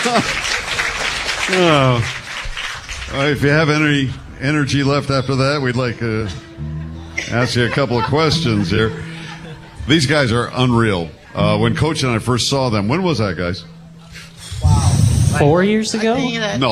If you have any energy left after that, we'd like to ask you a couple of questions here. These guys are unreal. When Coach and I first saw them, when was that, guys? 4 years ago? No.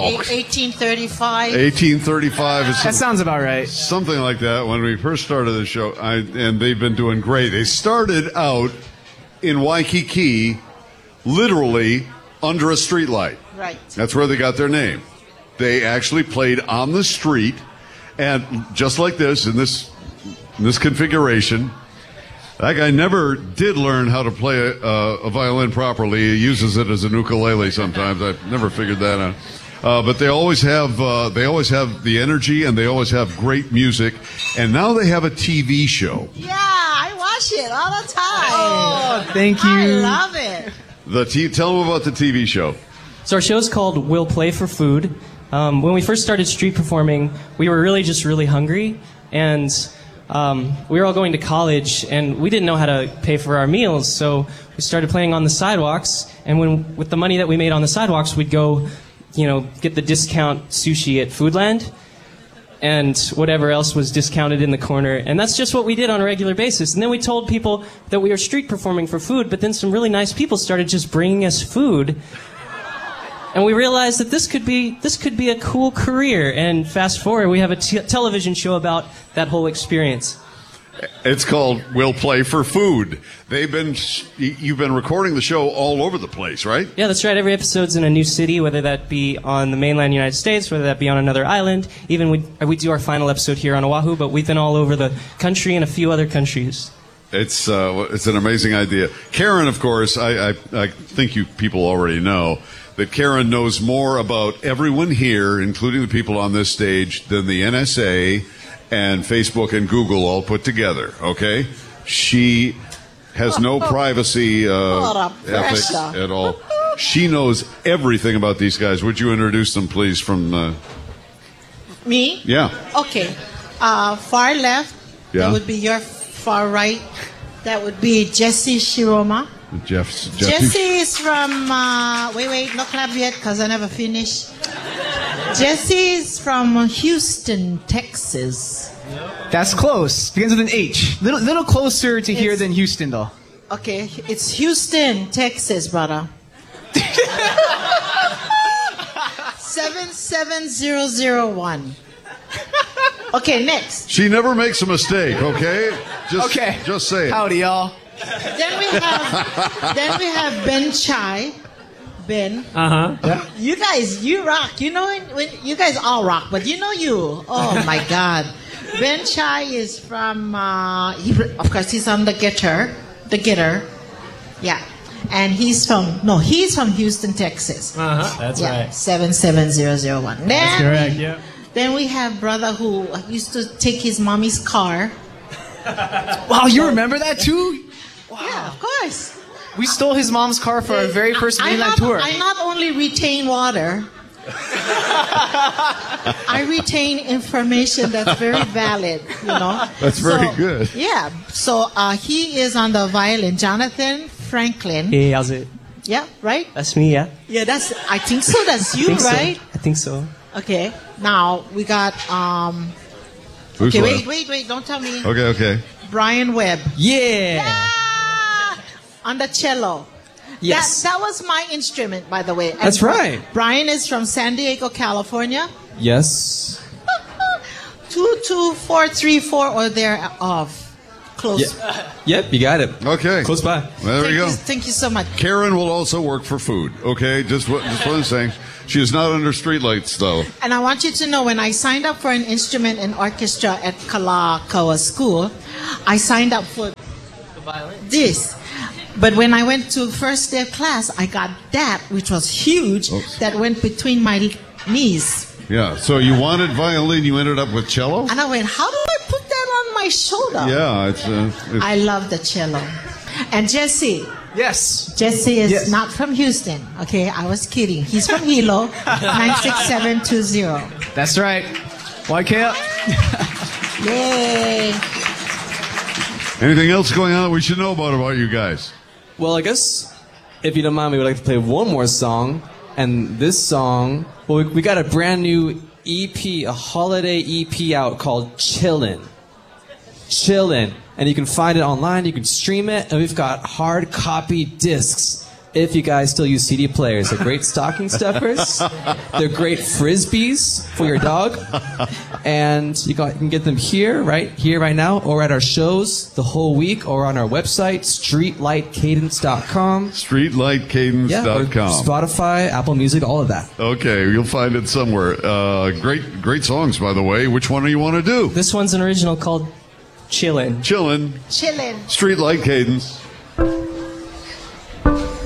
1835. 1835. That sounds about right. Something like that when we first started the show. And they've been doing great. They started out in Waikiki, literally under a streetlight. Right. That's where they got their name. They actually played on the street, and just like this, in this configuration, that guy never did learn how to play a violin properly. He uses it as an ukulele sometimes. I've never figured that out. But they always have the energy, and they always have great music. And now they have a TV show. Yeah, I watch it all the time. Oh, thank you. I love it. Tell them about the TV show. So our show's called We'll Play for Food. When we first started street performing, we were really hungry, and we were all going to college, and we didn't know how to pay for our meals, so we started playing on the sidewalks, and with the money that we made on the sidewalks, we'd go, get the discount sushi at Foodland, and whatever else was discounted in the corner, and that's just what we did on a regular basis. And then we told people that we were street performing for food, but then some really nice people started just bringing us food. And we realized that this could be a cool career. And fast forward, we have a television show about that whole experience. It's called We'll Play for Food. You've been recording the show all over the place, right? Yeah, that's right. Every episode's in a new city, whether that be on the mainland United States, whether that be on another island. Even we do our final episode here on Oahu, but we've been all over the country and a few other countries. It's an amazing idea. Karen, of course, I think you people already know that Karen knows more about everyone here, including the people on this stage, than the NSA and Facebook and Google all put together, okay? She has no privacy ethics at all. She knows everything about these guys. Would you introduce them, please, from... Me? Yeah. Okay. Far left, Yeah. that would be your far right. That would be Jesse Shiroma. Jesse is from, wait, no clap yet, because I never finished. Jesse is from Houston, Texas. That's close. Begins with an H. Little closer to here than Houston, though. Okay, it's Houston, Texas, brother. 77001. Okay, next. She never makes a mistake, okay? Just say it. Howdy, y'all. Then we have Ben Chai. Ben. Yeah. You guys, you rock. You guys all rock, but you. Oh my God. Ben Chai is from, of course, he's on the guitar. Yeah. And he's from Houston, Texas. That's right. 77001. That's correct, yeah. Then we have brother who used to take his mommy's car. Wow, you remember that too? Wow. Yeah, of course. We stole his mom's car for our very first mainland tour. I not only retain water, I retain information that's very valid, That's very good. Yeah. So he is on the violin. Jonathan Franklin. Hey, how's it? Yeah, right? That's me, yeah? Yeah, I think so. That's you, right? I think so. Okay. Now we got Who's okay, left? wait, don't tell me. Okay. Brian Webb. Yeah! On the cello. Yes. That was my instrument, by the way. And That's right. Brian is from San Diego, California. Yes. 22434 or thereof. Close. Yep, you got it. Okay. Close by. Well, there we go. Thank you so much. Karen will also work for food, okay? Just what I'm saying. She is not under streetlights, though. And I want you to know, when I signed up for an instrument and orchestra at Kalakaua School, I signed up for this. But when I went to first day of class, I got that, which was huge, that went between my knees. Yeah, so you wanted violin, you ended up with cello? And I went, how do I put that on my shoulder? Yeah, it's I love the cello. And Jesse. Yes. Jesse is not from Houston. Okay, I was kidding. He's from Hilo, 96720. That's right. YK. Yay. Anything else going on that we should know about you guys? Well, I guess, if you don't mind, we would like to play one more song. And this song, well, we got a brand new EP, a holiday EP out called Chillin'. Chillin'. And you can find it online, you can stream it, and we've got hard copy discs. If you guys still use CD players, they're great stocking stuffers. They're great frisbees for your dog. And you can get them here right now, or at our shows the whole week, or on our website, streetlightcadence.com. Streetlightcadence.com. Yeah, or Spotify, Apple Music, all of that. Okay, you'll find it somewhere. Great songs, by the way. Which one do you want to do? This one's an original called Chillin'. Chillin'. Chillin'. Streetlight Cadence.